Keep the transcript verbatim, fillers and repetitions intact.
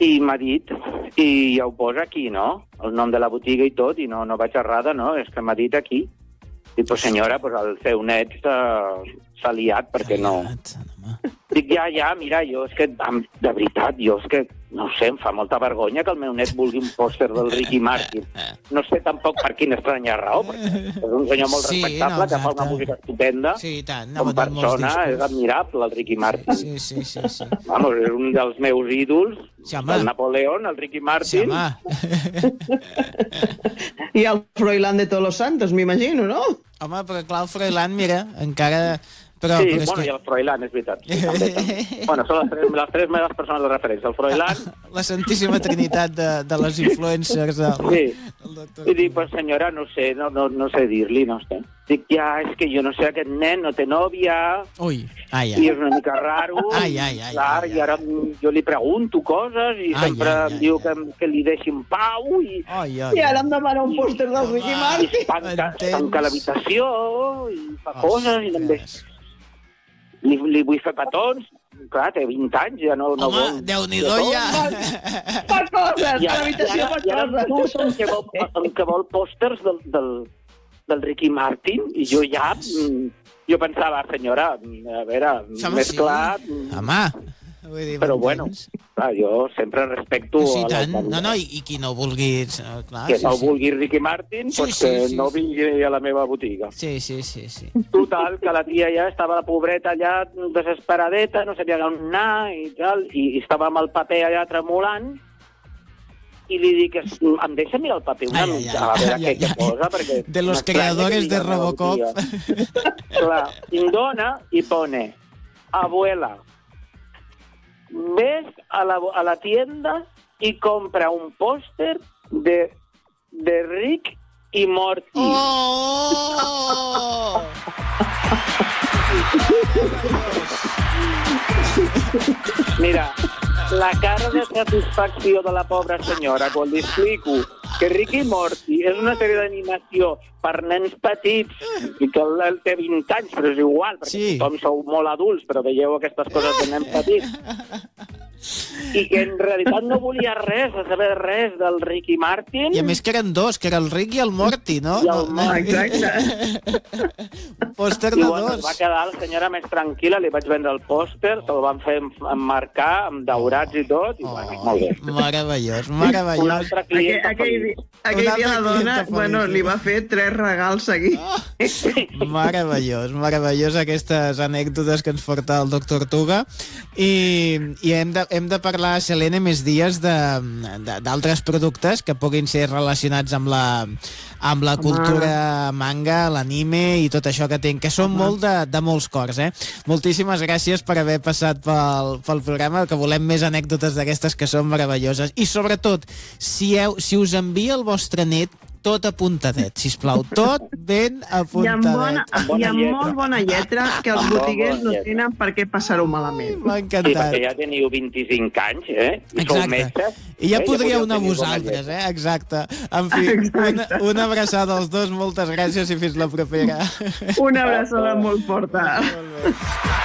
I m'ha dit, i ja ho posa aquí, no? El nom de la botiga i tot, i no, no vaig errada, no? És que m'ha dit aquí. Dic, pues senyora, pues el seu net s'ha liat, perquè no... Dic, ja, ja, mira, jo és que, de veritat, jo és que, no sé, em fa molta vergonya que el meu net vulgui un pòster del Ricky Martin. No sé tampoc per quina estranya raó, perquè és un senyor molt Sí, respectable, no, que fa una exacte. música estupenda. Sí, i tant. Com Anava donant molts persona, és discos. admirable, el Ricky Martin. Sí, sí, sí, sí. Vamos, és un dels meus ídols, Sí, home. el Napoleón, el Ricky Sí, Martin. home. I el Froilán de Todos los Santos, m'imagino, no? Home, però clar, el Froilán, mira, encara... Però, Sí, però és bueno, que... i el Froilán, és veritat. Sí, també, també. Bueno, són les tres, les tres meves persones de referència. El Froilán... La santíssima trinitat de, de les influencers del, Sí. del doctor. I dic, pues senyora, no sé, no, no, no sé dir-li, no sé. Dic, ja, és que jo no sé, aquest nen no té nòvia, Ui, ai, i ai. és una mica raro. Ai, ai, ai, clar, ai, ai. i ara jo li pregunto coses i Ai, sempre ai, em ai, diu ai. que, que li deixi en pau i, Ai, ai, I ara ai. em demana un pòster del Ricky i Martin. es tanca, es Entens? tanca l'habitació i fa coses i també... Ostres. Li, li vull fer petons. Clar, té vint anys, ja no, no Home, vol... Déu-n'hi-do ja. Per coses, I a ara, i l'habitació ara, per i ara em coses. diu que vol, el que vol pòsters del, del, del Ricky Martin, i jo ja... mm, Jo pensava, senyora, a veure, Home, més sí. clar... mm, Home, vull dir, Però bueno, m'entens? clar, jo sempre respecto... Sí, a i tant. la- No, no, i, i qui no vulgui... eh, Clar, que sí, no sí. vulgui Ricky Martin, Sí, pues sí, que sí, no sí. vingui a la meva botiga. Sí, sí, sí, sí. Total, que la tia ja estava la pobreta allà desesperadeta, no sabia on anar i tal, i, i estava amb el paper allà tremolant, i li dic, "Es- em deixa mirar el paper una Ai, ai, mica, ai, a veure ai, què, ai, què ai. posa, perquè... De los m'estranya creadores que digui de la meva Robocop. botiga." Clar, i em dona i pone, abuela, ves a la, a la tienda y compra un póster de, de Rick y Morty. Oh! Mira, la cara de satisfacció de la pobra senyora quan li explico que Rick i Morty és una sèrie d'animació per nens petits i que el, el té vint anys, però és igual, perquè Sí. tothom sou molt adults, però veieu aquestes coses de nens petits. I que en realitat no volia res, a saber res del Rick i Martin. I a més que eren dos, que era el Rick i el Morty, no? I el No, no. Exacte. Un pòster I de bueno, es dos. va quedar la senyora més tranquil·la, li vaig vendre el pòster, se'l van fer emmarcar amb daurats i tot, i bueno, molt bé. Meravellós, Un meravellós. altre Aquell, client aquell, feliç. aquell Una dia la altra dona, clienta bueno, feliç. li va fer tres regals seguits. Meravellós, meravellós aquestes anècdotes que ens porta el doctor Tuga. I, i hem, de, hem de parlar, Selene, més dies de- de- d'altres productes que puguin ser relacionats amb la, amb la cultura manga, l'anime i tot això que tinc, que són molt de, de molts cors, eh? Moltíssimes gràcies per haver passat pel, pel programa, que volem més anècdotes d'aquestes que són meravelloses. I sobretot, si, heu, si us envia el vostre net, tot apuntadet, sisplau, tot ben I amb, apuntadet. bona, Amb bona i amb lletra. molt bona lletra, que els Amb molt botiguers bona no lletra. tenen per què passar-ho malament. M'ha Sí, encantat. perquè ja teniu vint-i-cinc anys, eh? I sou Exacte. metges. I ja eh? podríeu anar tenir bona vosaltres, lletra. eh? Exacte. En fi, una, una abraçada als dos, moltes gràcies i fins la propera. Una abraçada molt forta. Molt bé.